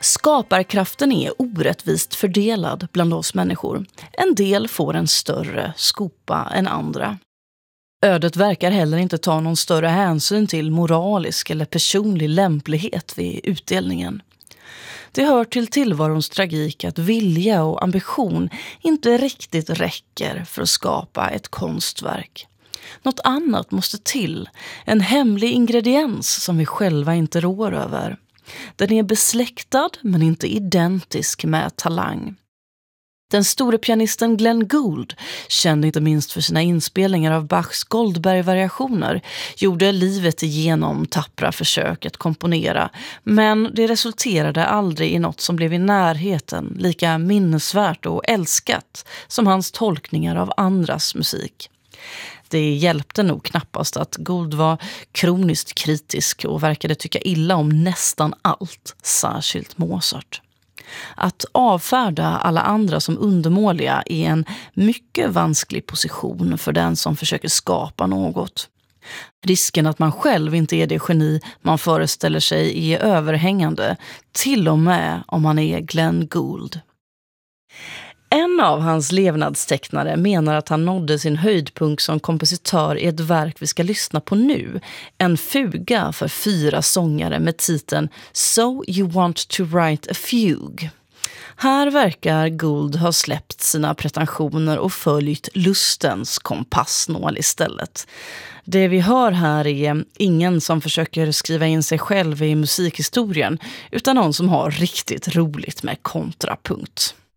Skaparkraften är orättvist fördelad bland oss människor. En del får en större skopa än andra. Ödet verkar heller inte ta någon större hänsyn till moralisk eller personlig lämplighet vid utdelningen. Det hör till tillvarons tragik att vilja och ambition inte riktigt räcker för att skapa ett konstverk. Något annat måste till, en hemlig ingrediens som vi själva inte rår över. Den är besläktad men inte identisk med talang. Den store pianisten Glenn Gould, känd inte minst för sina inspelningar av Bachs Goldberg-variationer, gjorde livet igenom tappra försök att komponera, men det resulterade aldrig i något som blev i närheten lika minnesvärt och älskat som hans tolkningar av andras musik. Det hjälpte nog knappast att Gould var kroniskt kritisk och verkade tycka illa om nästan allt, särskilt Mozart. Att avfärda alla andra som undermåliga är en mycket vansklig position för den som försöker skapa något. Risken att man själv inte är det geni man föreställer sig är överhängande, till och med om man är Glenn Gould. En av hans levnadstecknare menar att han nådde sin höjdpunkt som kompositör i ett verk vi ska lyssna på nu. En fuga för 4 sångare med titeln So You Want to Write a Fugue. Här verkar Gould ha släppt sina pretensioner och följt lustens kompassnål istället. Det vi hör här är ingen som försöker skriva in sig själv i musikhistorien, utan någon som har riktigt roligt med kontrapunkt.